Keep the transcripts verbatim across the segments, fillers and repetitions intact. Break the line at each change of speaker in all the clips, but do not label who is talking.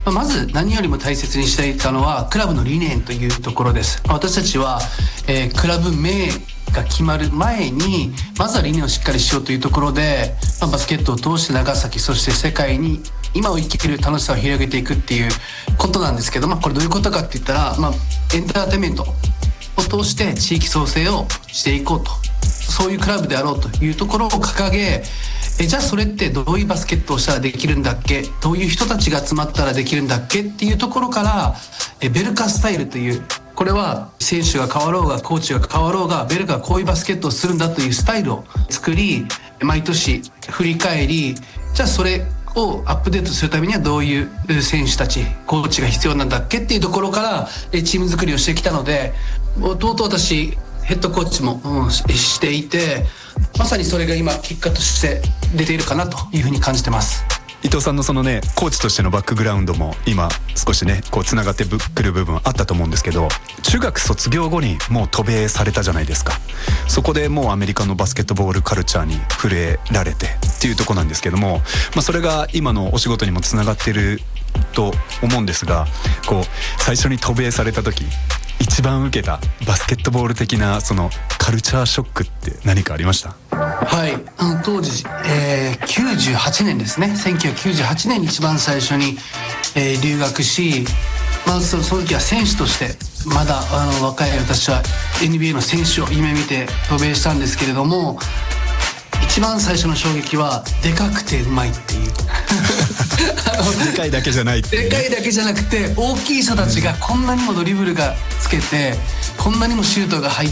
まず何よりも大切にしていたのはクラブの理念というところです。私たちは、えー、クラブ名が決まる前にまずは理念をしっかりしようというところで、まあ、バスケットを通して長崎そして世界に今を生きる楽しさを広げていくっていうことなんですけど、まあ、これどういうことかって言ったら、まあ、エンターテインメントを通して地域創生をしていこうと、そういうクラブであろうというところを掲げ、えじゃあそれってどういうバスケットをしたらできるんだっけ、どういう人たちが集まったらできるんだっけっていうところからえベルカスタイルという、これは選手が変わろうがコーチが変わろうがベルカはこういうバスケットをするんだというスタイルを作り、毎年振り返り、じゃあそれをアップデートするためにはどういう選手たちコーチが必要なんだっけっていうところからチーム作りをしてきたので、とうとう私ヘッドコーチも、うん、していて、まさにそれが今結果として出ているかなというふうに感じてます。
伊藤さんのそのねコーチとしてのバックグラウンドも今少しねこうつながってくる部分あったと思うんですけど、中学卒業後にもう渡米されたじゃないですか。そこでもうアメリカのバスケットボールカルチャーに触れられてっていうところなんですけども、まあ、それが今のお仕事にもつながってると思うんですが、こう最初に渡米された時一番受けたバスケットボール的なそのカルチャーショックって何かありました？
はい、あの当時、えー、きゅうじゅうはちねんですね。せんきゅうひゃくきゅうじゅうはちねんに一番最初に、えー、留学し、まあ、そ, その時は選手としてまだあの若い私は エヌビーエー の選手を夢見て渡米したんですけれども、一番最初の衝撃はでかくてうまいっていう
でかいだけじゃないっていう、ね、
でかいだけじゃなくて大きい人たちがこんなにもドリブルがつけて、こんなにもシュートが入って、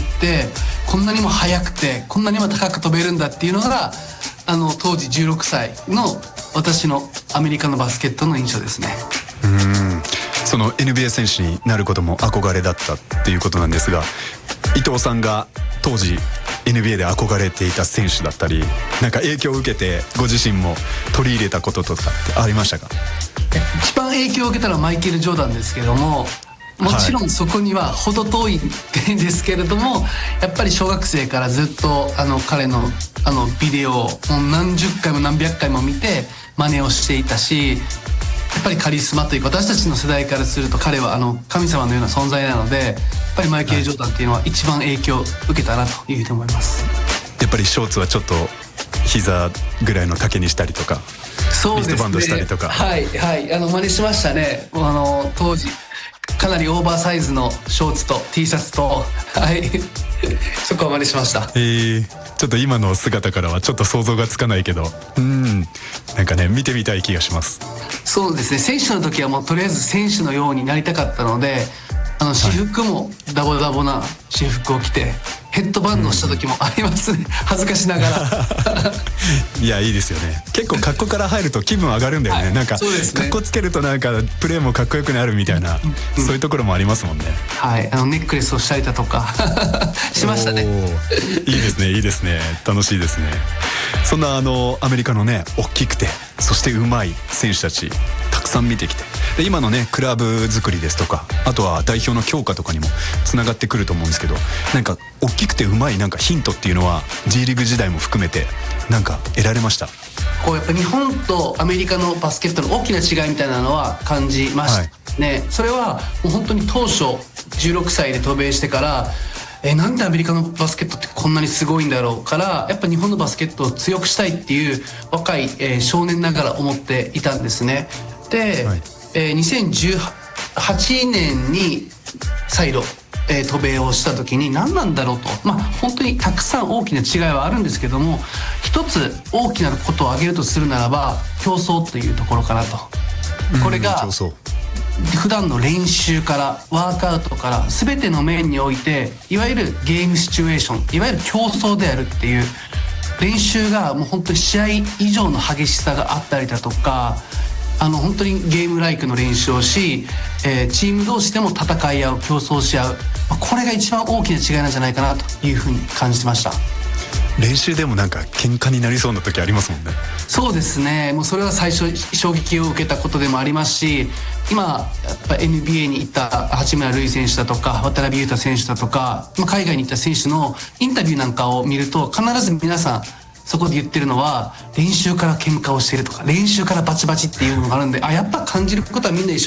こんなにも速くて、こんなにも高く飛べるんだっていうのがあの当時じゅうろくさいの私のアメリカのバスケットの印象ですね。
うーん、その エヌビーエー 選手になることも憧れだったっていうことなんですが、伊藤さんが当時 エヌビーエー で憧れていた選手だったり、なんか影響を受けてご自身も取り入れたこととかってありましたか？
一番影響を受けたのはマイケル・ジョーダンですけども、もちろんそこには程遠いんですけれども、やっぱり小学生からずっとあの彼のあのビデオをもう何十回も何百回も見て真似をしていたし、やっぱりカリスマというか私たちの世代からすると彼はあの神様のような存在なので、やっぱりマイケル・ジョーダンっていうのは一番影響を受けたなというふうに思います。
やっぱりショーツはちょっと膝ぐらいの丈にしたりとか、
そうですね、
リストバンドしたりとか、
はいはい、あの真似しましたね。あの当時かなりオーバーサイズのショーツと T シャツと、はいそこは真似しました。
えー、ちょっと今の姿からはちょっと想像がつかないけど、うん、なんかね見てみたい気がします。
そうですね、選手の時はもうとりあえず選手のようになりたかったので、あの私服もダボダボな私服を着てヘッドバンドをした時もありますね、恥ずかしながら
いやいいですよね。結構格好から入ると気分上がるんだよね、はい、なんか
そうですね、
格好つけるとなんかプレーもかっこよくなるみたいな、うん、そういうところもありますもんね。
はい、あのネックレスをしたりだとかしましたね。
いいですねいいですね、楽しいですね。そんなあのアメリカのね大きくてそしてうまい選手たちたくさん見てきて、で今のねクラブ作りですとか、あとは代表の強化とかにもつながってくると思うんですけど、なんか大きくてうまいなんかヒントっていうのは G リーグ時代も含めてなんか得られました？
こうやっぱ日本とアメリカのバスケットの大きな違いみたいなのは感じましたね、はい、それはもう本当に当初じゅうろくさいで渡米してから、えなんでアメリカのバスケットってこんなにすごいんだろうから、やっぱ日本のバスケットを強くしたいっていう若い、えー、少年ながら思っていたんですね。で、はい、えー、にせんじゅうはちねんに再度、えー、渡米をした時に何なんだろうと、まあ本当にたくさん大きな違いはあるんですけども、一つ大きなことを挙げるとするならば競争というところかなと。これが普段の練習からワークアウトから全ての面において、いわゆるゲームシチュエーション、いわゆる競争であるっていう練習がもう本当に試合以上の激しさがあったりだとか、あの本当にゲームライクの練習をし、えー、チーム同士でも戦い合う、競争し合う、これが一番大きな違いなんじゃないかなというふうに感じてました。
練習でもなんか喧嘩になりそうな時ありますもんね。
そうですね、もうそれは最初衝撃を受けたことでもありますし、今やっぱ エヌビーエー に行った八村塁選手だとか渡邊雄太選手だとか、海外に行った選手のインタビューなんかを見ると必ず皆さんそこで言ってるのは練習から喧嘩をしているとか練習からバチバチっていうのがあるんで、あやっぱ感じることはみんな一緒